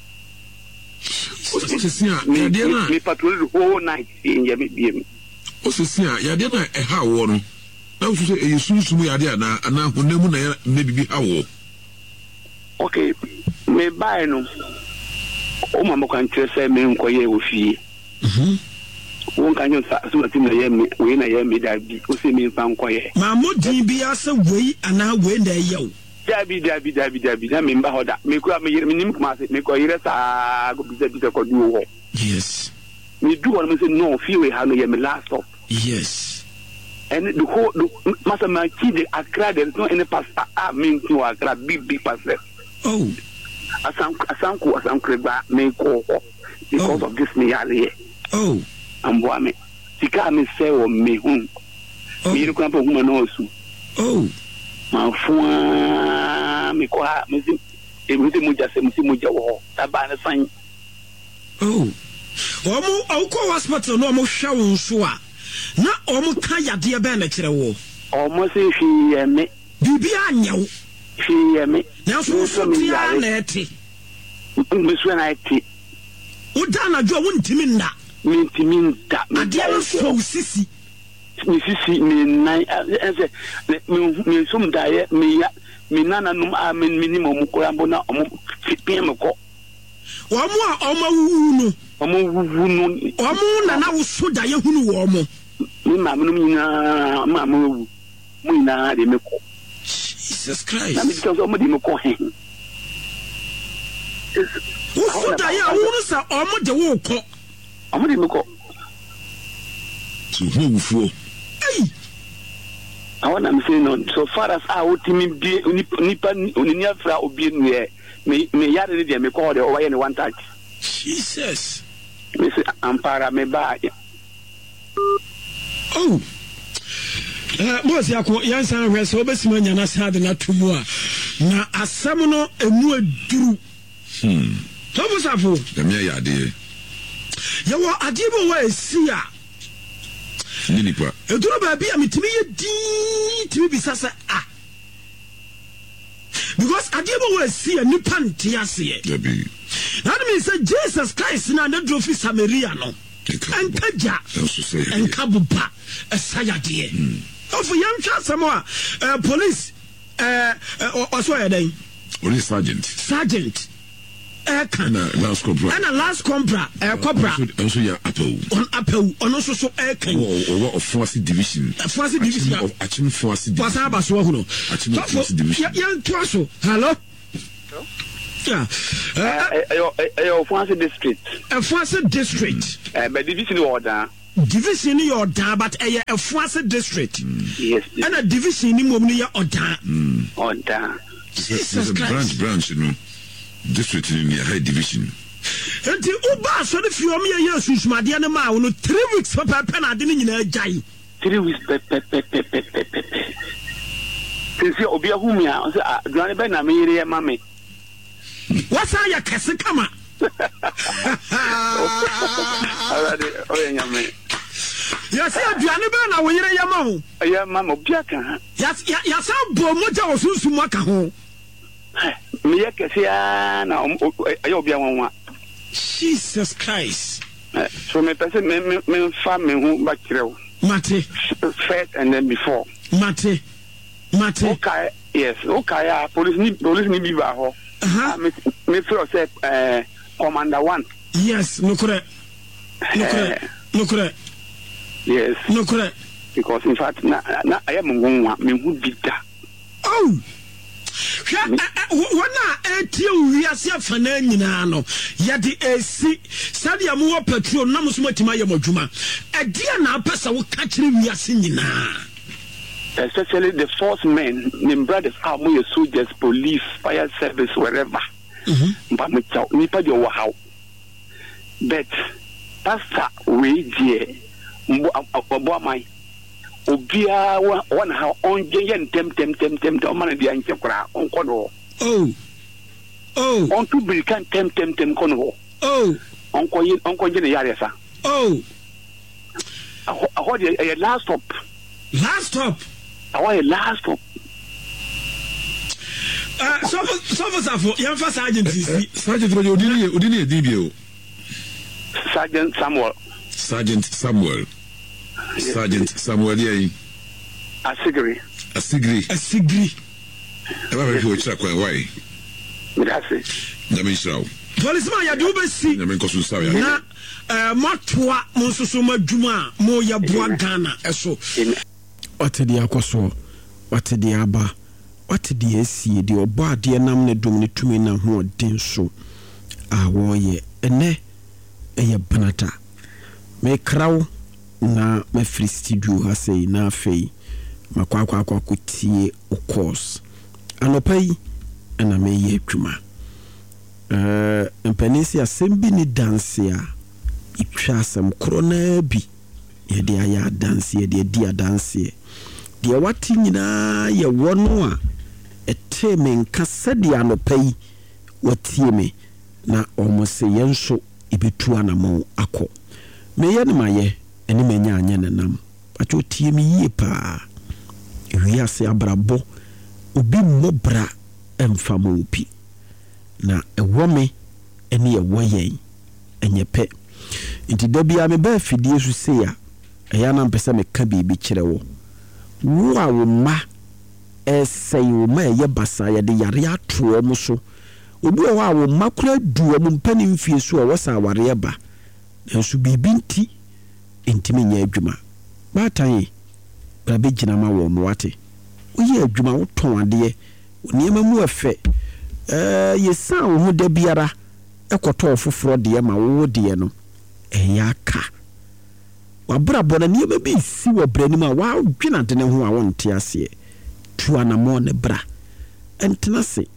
me patrol the whole night in yemi osisi a yade na ɛha wo no na wo so eyesunsumu yade ana honamu na bibi ha wo okay me buy no o mama kan trese me nkoye wo fie won kan yo sa so ati na yemi we na yemi da bi o se me nfa nkoye ma modin bi asa wei ana wei na yew dabi na me mba hoda me kura me nim kuma se me ko yire sa go bi ko du wo yes me do what me say no feel we have no yemi last stop yes and the whole master man the Accra there is no any pastor mean to Accra big pastor asankreba me ko because of this me yale amboa me sika me say o me hu me ko ampo hu na osu ma fua me ko ha me si e me si moja wo taba na san omo awko hospital no mo hwa wo nso a na omo ka yade be na kire wo omo se hwie me bibi anyew hwie me na so tia na eti me so na eti uda na jo wontimi nda mentimi nda ade no so sisi me sisi me nai ese me sum dae me ya me nana num a me minimum ko ambo na omo piem ko omo a omo wu no omo na wo so dae hunu wo omo ni ma num nyina ma ma wu mu nyina de me ko Jesus Christ na me tell omo de me ko he wo so dae a wo no sa omo de wo ko omo de me ko so who fu I want to say no so far as I would me be nipa oninia fra obi nu me yare de me call the over any one touch Jesus me say ampara me ba boss yakọ yansan hwe so obesima nya na sade na tumu a na asam no emu aduru to busafo dem ya ade yawo adibo wa esi a ninipa eduru ba bia mitimi ye din timi bisasa because adibo wa esi a nipa ntia ase dabi that means say Jesus Christ na na drofi Samaria no enkaja enkabuba esayade Of young Samoa, police, also a day. Only sergeant. Last compra. And a last compra. Also, yeah, Apple. On also so air can. Or Force Division. Force Division of Achim Force Division. What's about Swahili? Achim Force Division. Young Twasso. Hello? Yeah. Force District. A Force District. But division order. Division in your da, but a Force District. Yes. And a division in Mumia order. Order. There's a branch, you know. District in the high division. And the Uba, so the few years, which my dear Mao, 3 weeks for Pen, I didn't know. 3 weeks, since you be a humia, Johnny Ben, I'm here, mammy. What's our Cassicama? Yes, Johnny Ben, I will hear your mom. Yeah, Mamma Biaka. Yes, I'm Bomoja or Susumaka. Jesus Christ. So my person me family who back here. Mate. First and then before. Mate. Okay, yes. Okay, police need be back. Me feel say Commander 1. Yes, no correct. Yes. No correct. Because in fact na I am me who did that. Oh. Wana etiu wiase afana nyina no yade esi sadia mo petrol na muso matima ye modwuma edia na apesa wo ka kire wiase nyina, especially the force men, them brothers are more soldiers, police, fire service, wherever. But me chow nipa de wo how but pastor we die mbo amai obia one how on yen tem o man dia nche kra on kono on to be can tem kono on ko yen yare sa how the last stop our last stop so yan fa sergeant odini edibio Sergeant Samuel yai Asigri eba be ho chira kwan why merci na me shiraw policeman ya do be si na me nkoso sawe na motoa mo nsoso madwuma mo ya boa Ghana eso otedi akoso otedi aba otedi esi di obo ade nam ne dum ne tumi na ho den so awoye ene eye banata me kraw na me free studio ha sei na afei makwakwa kutie o course anopai na me ye adwuma empanisi asembi ni dance a itwa asem korona bi ye de aya dance ye de dia dance de wati nyina ye wono a eteme nkasa de anopai watie me na omose yenso ibitu anamo akọ me ye ne maye eni menya anya nanam acho tie me yie pa wiase abrabo obi mmobra emfama opi na ewome eni ewoyen enyepe nti da bia me ba fidie su se ya eya na mpesa me ka bibi kire wo a wo ma esei wo ma ye basa ye de yare ato mo so obi wo a wo ma kura du mo mpani mfie so wo sa aware ba ensu bibi nti ntimi nya adwuma batan ba be gina ma wo mo wate oyi adwuma wo ton ade oniema mu efe yesa wo da biara ekoto foforo de ma wo de no eya ka wabra bona niema bi si wo brani ma wa dwena de ne ho a wonte ase tu anamo ne bra entena se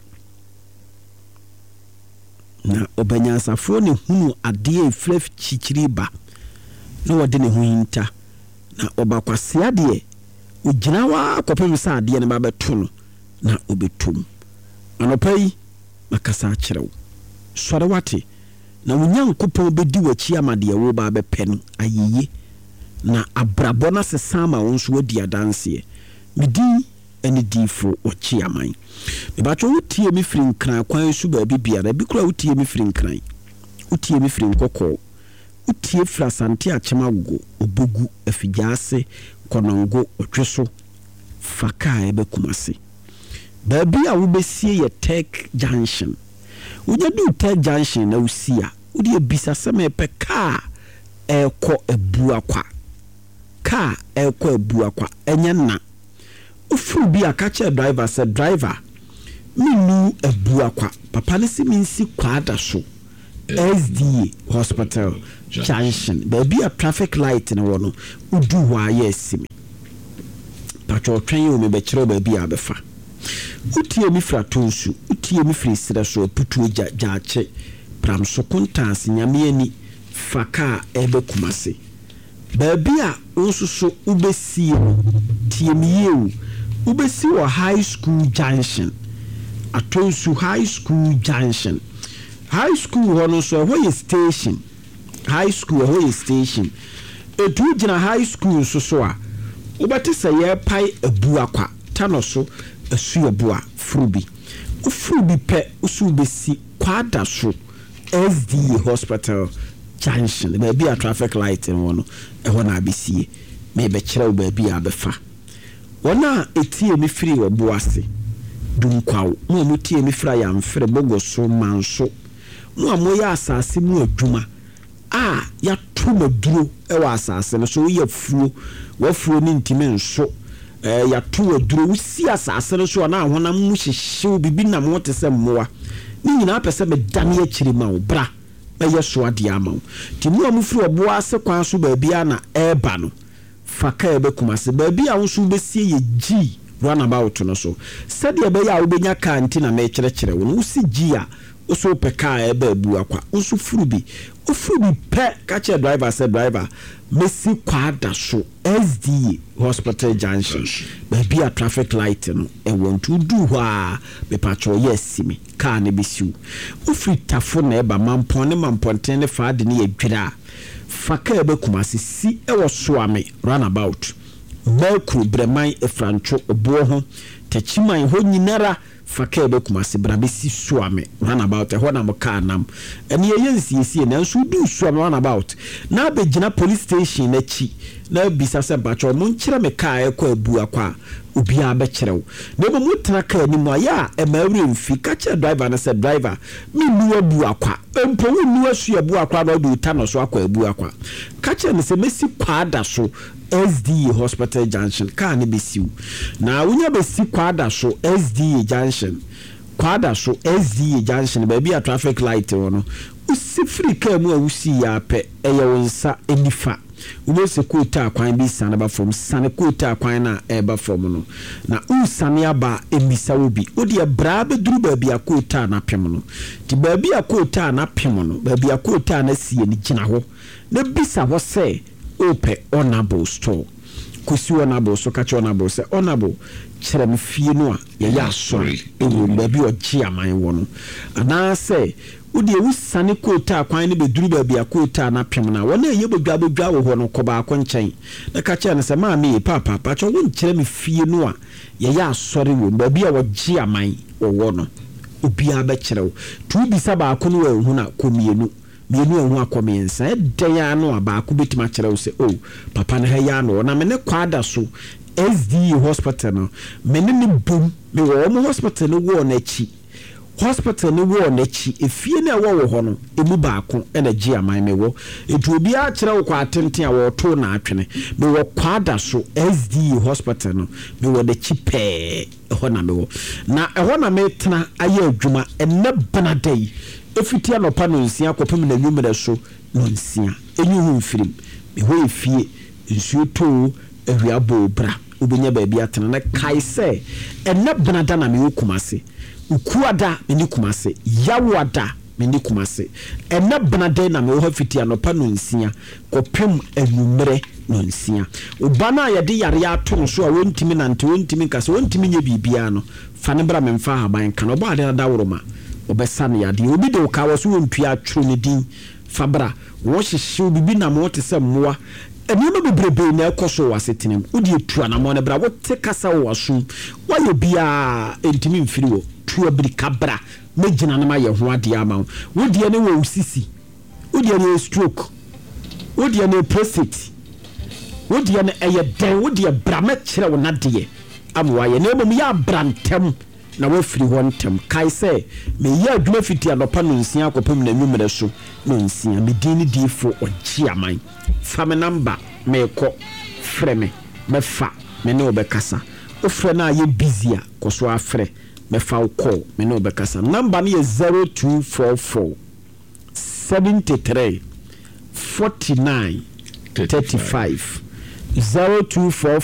na obanya safo ne hunu ade efref chichiri ba no wode ne ho hinta na obakwase ade ogina wa kopem sa ade ne ba beto no na obetum anopai makasa kirew sore wate na wonyankopon bedi wachi amade wo ba bepen ayiye na abrabo na sesama wonso wadi adanse medi eni difo wachi aman me ba cho wutie mi firi nkran kwan su ba bibiara bi kura wutie mi firi nkran wutie mi firi nkoko utie fra sante achema go obogu afigyaase konongo otweso faka ebe kumase baabi a wobesie ye Tech Junction unya du Tech Junction na usia udi ebisa sema pe car eko ebuakwa car eko ebuakwa enya na ufuru bi akache driver said driver minu ebuakwa papa ne si minsi kwada so SDA Hospital Junction baabi a traffic light na wono udu wa yesimi pacho twen yo me be kire baabi a befa utie mi fra tonsu utie mi fri sira so putu jaache pram so kontas nyame ani faka ebe kumase baabi a onsuso ubesie tie mi yewu ubesi wo High School Junction atonsu High School Junction high school hono so where station high school where station etu gina high school so a ubate se ye pai ebuakwa tano so esu ebua frubi ufrubi pe usu besi kwada so SDA Hospital Junction be be a traffic light en wono e ho na abesie me be kire ba bi abefa wona etie mi free obuase dunkwawo mo mutie mi fra ya mfre bogoso manso mo amoya asase mu adwuma ya to maduro e wa asase no so ye fuo wa fuo ni ntime nso ya to aduro wusi asase no so na ahona mu hyehyew bibi na mo te se mmoa ni nyina pese me dane akiri ma wo bra eye so ade ama wo ti mo amufri obo ase kwan so ba bia na eba no faka ebe kumase ba bia wo so besie ye G runabout no so said ye be ya wo benya kanti na me kyerɛkyerɛ wo no si G a oso peka ebe buakwa oso furubi pe kache driver said driver mesi kwada so SDA Hospital Junction be a traffic light no e want to do wa be patrol yes me car ne bisiu ofri tafo na eba mamponten ne fa de ne adwira faka ebe kumase si e wo so ame runabout Mercury breman efrancho obo ho tachiman ho nyinara faka ebe kumase brabesi suame runabout ho na mo car nam ene yensie na nso du suame runabout na begina police station na chi na bisa se bacho mo nkire me car ekwa abu akwa obi a be kirew na mo tena car ni mo ya e mawre mfi kache driver na se driver mi nu abu akwa empo nu asu abu akwa na do ta no so akwa abu akwa kache ne se mesi kwada so SDA Hospital Junction car ne besiu na wonya besi kwada so SDA Junction kwada so SDA Junction baabi a traffic light wono usifri car mu a wusi ya pe eye wonsa enifa ubese kota kwan bi sana ba from sana kota kwan na eba from no na usane aba emisa obi odi bra be duru baabi a kota na pem no ti baabi a kota na pem no baabi a kota na sie ni gina ho na bisa ho se ope honorable store kusi honorable so kache honorable se honorable kyerɛ me fie no a ye ya sorry ewo baabi o gi aman wo no ana se udi ewusane kota kwan ne beduru baabi akota na pem na wona ye bodwa wo ho no kɔba akonkyɛn na ka kyerɛ ne sɛ ma me papa pacho wo nkyerɛ me fie no a ye ya sorry wo baabi a wo gi aman wo no obi a ba kyerɛ wo tu bi saba akono wa hu na komienu mienu ehu akomiensa eden ya no abaako betima kyerɛ wo sɛ oh papa na ha ya no na me ne kwada so SDA Hospital no me ne bom me wo mo hospital no wo na chi hospital no wo na chi efie na wo ho no emu baako na gi aman me wo etu obi a kyerɛ wo kwa atenten a wo to na atwene me wo kwada so SDA Hospital no me wo de chi pɛ ho na me wo na ho na me tena aye adwuma enne banadai efitia no pa no nsia kopem na nwumere so no nsia enyu hu mfirim me ho efie nsuo to awiabo bra ubenya baabi atena na kaise enne banada na me okumase ukuada me ni kumase yawada me ni kumase enne banada na me ho fitia no pa no nsia kopem anwumere no nsia ubana ya de yare ato so a wontimi nante wontimi nkase wontimi nye bibia no fa ne bra me mfa haban kan oba ade da woroma obesane ya de obi de ka waso wontua atwro ne din fabra wo hyehye bibi na mo te se mmoa enema bebrebe na ekoso wasetenem odi etua na mo ne bra wo te kasa wo aso waye bia entimi mfiri wo tua brika bra megina na ma ye ho ade ama wo die ne wo usisi wodi ne stroke wodeɛ no prostate wodeɛ no ɛyɛ dɛn wodeɛ brama kyerɛ wo nadeɛ ama wayɛ na mmom yɛ abrantam na wafiri hɔ ntɛm kae sɛ meyɛ adwuma fiti anɔpa no nsia akɔpem na nwummerɛ so no nsia medin ne diifo ɔgye aman fa me namba meekɔ frɛ me mɛfa me ne wobɛkasa wofrɛ no a yɛ busy a kɔ so afrɛ mɛfa wo call me ne wobɛkasa namba no yɛ 0244 73 49 35 0244